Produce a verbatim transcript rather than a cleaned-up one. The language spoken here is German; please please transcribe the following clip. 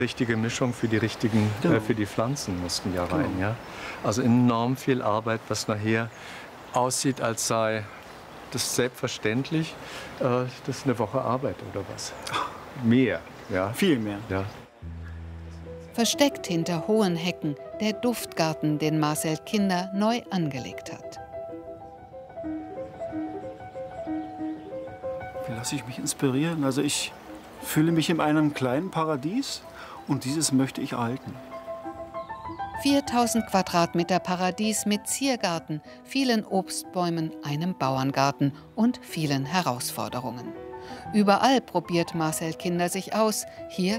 Richtige Mischung für die richtigen, Genau. äh, für die Pflanzen mussten ja rein, Genau. ja. Also enorm viel Arbeit, was nachher aussieht, als sei das selbstverständlich. Äh, das ist eine Woche Arbeit oder was? Mehr, ja. Viel mehr. Ja. Versteckt hinter hohen Hecken der Duftgarten, den Marcel Kinder neu angelegt hat. Wie lasse ich mich inspirieren? Also ich fühle mich in einem kleinen Paradies und dieses möchte ich erhalten. viertausend Quadratmeter Paradies mit Ziergarten, vielen Obstbäumen, einem Bauerngarten und vielen Herausforderungen. Überall probiert Marcel Kinder sich aus. Hier